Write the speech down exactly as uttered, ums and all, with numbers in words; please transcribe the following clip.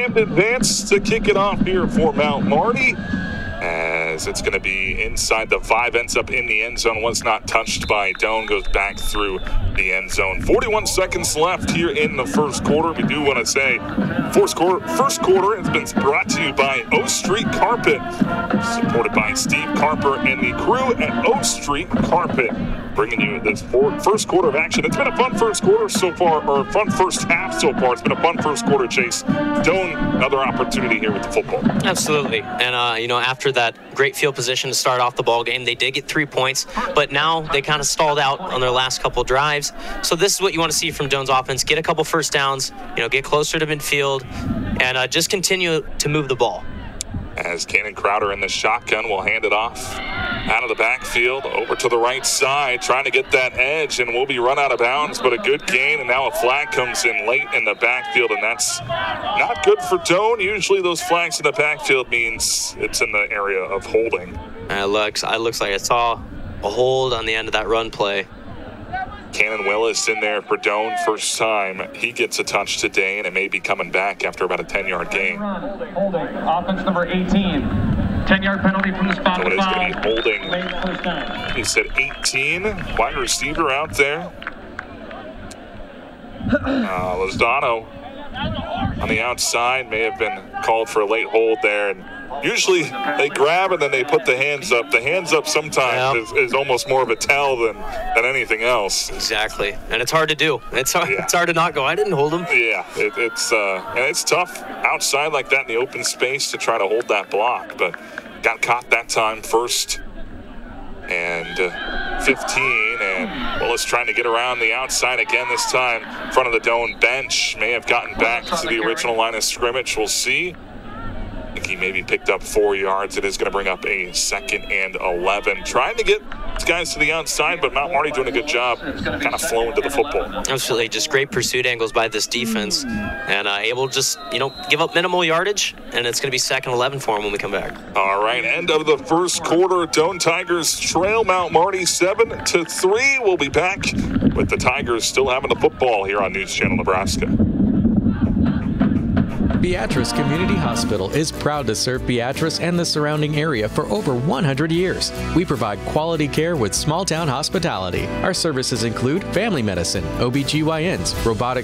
man advance to kick it off here for Mount Marty, as it's going to be inside the five, ends up in the end zone, was not touched by Doane, goes back through the end zone. forty-one seconds left here in the first quarter. We do want to say first quarter, first quarter has been brought to you by O Street Carpet, supported by Steve Carper and the crew at O Street Carpet, bringing you this first quarter of action. It's been a fun first quarter so far, or fun first half so far. It's been a fun first quarter, Chase. Doane, another opportunity here with the football. Absolutely. And, uh, you know, after that great field position to start off the ball game, they did get three points, but now they kind of stalled out on their last couple drives. So this is what you want to see from Doane's offense. Get a couple first downs, you know, get closer to midfield, and uh, just continue to move the ball. As Cannon Crowder in the shotgun will hand it off out of the backfield over to the right side, trying to get that edge, and will be run out of bounds, but a good gain, and now a flag comes in late in the backfield, and that's not good for Doane. Usually those flags in the backfield means it's in the area of holding. It looks, it looks like I saw a hold on the end of that run play. Cannon Willis in there for Doane, first time he gets a touch today, and it may be coming back after about a ten-yard gain. Holding, holding. Offense number eighteen. ten-yard penalty from the spot so of it the is foul. going to be holding. First down. He said eighteen, wide receiver out there. Uh, Lozano on the outside may have been called for a late hold there, and usually they grab and then they put the hands up. The hands up sometimes Yep. is, is almost more of a tell than, than anything else. Exactly. And it's hard to do. It's hard, Yeah. it's hard to not go, I didn't hold him. Yeah, it, it's uh, and it's tough outside like that in the open space to try to hold that block, but got caught that time, first and uh, fifteen, and Willis trying to get around the outside again this time in front of the Doane bench. May have gotten back to the original line of scrimmage. We'll see. I think he maybe picked up four yards. It is going to bring up a second and eleven. Trying to get these guys to the outside, but Mount Marty doing a good job kind of flowing to the football. Absolutely. Just great pursuit angles by this defense, and uh, able to just, you know, give up minimal yardage, and it's going to be second eleven for them when we come back. All right, end of the first quarter. Doane Tigers trail Mount Marty seven to three. We'll be back with the Tigers still having the football here on News Channel Nebraska. Beatrice Community Hospital is proud to serve Beatrice and the surrounding area for over one hundred years. We provide quality care with small-town hospitality. Our services include family medicine, O B G Y Ns, robotic